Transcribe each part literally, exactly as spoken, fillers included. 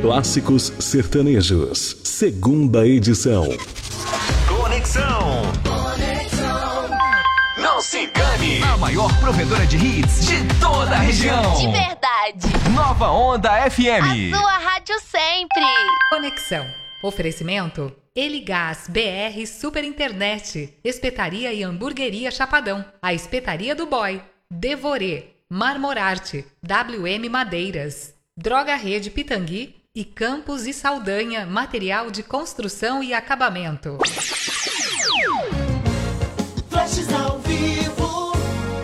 Clássicos Sertanejos, segunda edição. Conexão. Conexão. Não se engane. A maior provedora de hits de toda a região. De verdade. Nova Onda F M. A sua rádio sempre. Conexão. Oferecimento Eligás B R Super Internet. Espetaria e Hamburgueria Chapadão. A Espetaria do Boy. Devorê. Marmorarte. W M Madeiras. Droga Rede Pitangui. E Campos e Saldanha, material de construção e acabamento. Flashes ao vivo,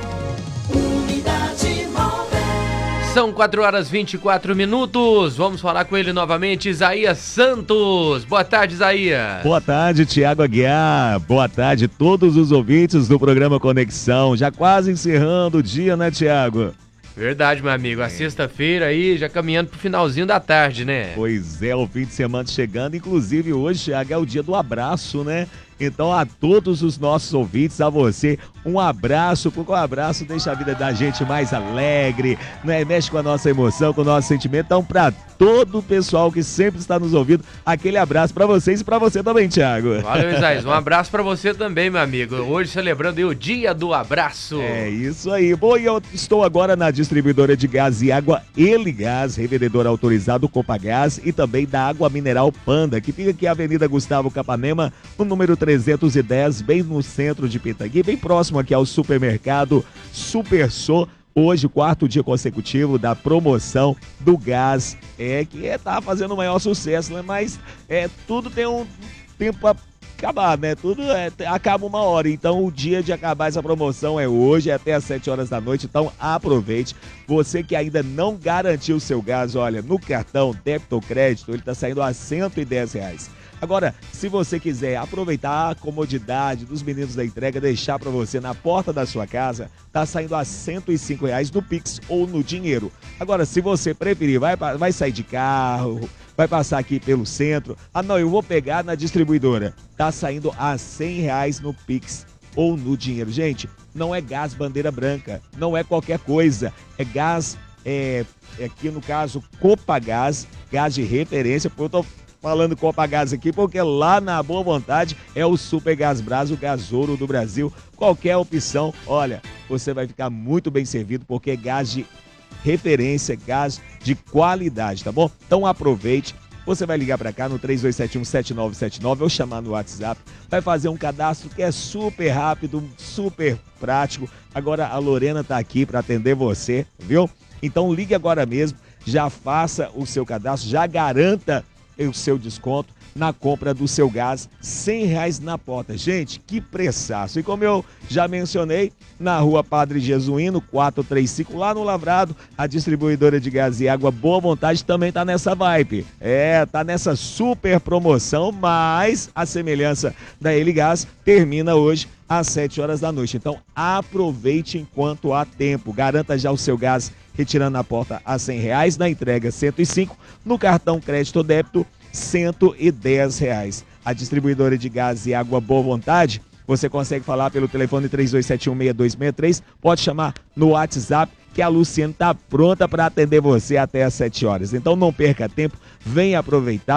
Unidade Móvel. São quatro horas e vinte e quatro minutos. Vamos falar com ele novamente, Isaías Santos. Boa tarde, Isaías. Boa tarde, Tiago Aguiar. Boa tarde a todos os ouvintes do programa Conexão. Já quase encerrando o dia, né, Tiago? Verdade, meu amigo. A é. sexta-feira aí, já caminhando pro finalzinho da tarde, né? Pois é, o fim de semana chegando. Inclusive, hoje, Thiago, é o dia do abraço, né? Então, a todos os nossos ouvintes, a você, um abraço, porque o abraço deixa a vida da gente mais alegre, né? Mexe com a nossa emoção, com o nosso sentimento. Então, para todo o pessoal que sempre está nos ouvindo, aquele abraço para vocês e para você também, Thiago. Valeu, Isaías. Um abraço para você também, meu amigo. Hoje celebrando aí o Dia do Abraço. É isso aí. Bom, e eu estou agora na distribuidora de gás e água Eligás, revendedor autorizado Copagás e também da água mineral Panda, que fica aqui na Avenida Gustavo Capanema, no número trezentos e dez, bem no centro de Pitangui, bem próximo aqui ao supermercado Super So. Hoje, quarto dia consecutivo da promoção do gás, é que é, tá fazendo o maior sucesso, né? Mas é, tudo tem um tempo a acabar, né? Tudo é, acaba uma hora, então o dia de acabar essa promoção é hoje, é até às sete horas da noite, então aproveite. Você que ainda não garantiu o seu gás, olha, no cartão débito ou crédito, ele tá saindo a cento e dez reais. Agora, se você quiser aproveitar a comodidade dos meninos da entrega, deixar para você na porta da sua casa, tá saindo a cento e cinco reais no Pix ou no dinheiro. Agora, se você preferir, vai, vai sair de carro, vai passar aqui pelo centro. Ah, não, eu vou pegar na distribuidora. Tá saindo a cem reais no Pix ou no dinheiro. Gente, não é gás bandeira branca, não é qualquer coisa. É gás, é, aqui no caso, Copagás, gás de referência, porque eu tô falando Copagás aqui, porque lá na Boa Vontade é o Super Gás Brás, o gás ouro do Brasil. Qualquer opção, olha, você vai ficar muito bem servido, porque é gás de referência, gás de qualidade, tá bom? Então aproveite. Você vai ligar para cá no três dois sete um, sete nove sete nove ou chamar no WhatsApp. Vai fazer um cadastro que é super rápido, super prático. Agora a Lorena tá aqui para atender você, viu? Então ligue agora mesmo, já faça o seu cadastro, já garanta o seu desconto na compra do seu gás, cem reais na porta. Gente, que preçaço! E como eu já mencionei, na rua Padre Jesuíno, quatrocentos e trinta e cinco, lá no Lavrado, a distribuidora de gás e água Boa Vontade também tá nessa vibe. É, tá nessa super promoção, mas a semelhança da Eligás termina hoje às sete horas da noite. Então aproveite enquanto há tempo. Garanta já o seu gás retirando na porta a cem reais, na entrega cento e cinco, no cartão crédito ou débito cento e dez reais. A distribuidora de gás e água Boa Vontade, você consegue falar pelo telefone três dois sete um, seis dois seis três, pode chamar no WhatsApp que a Luciana está pronta para atender você até às sete horas. Então não perca tempo, venha aproveitar.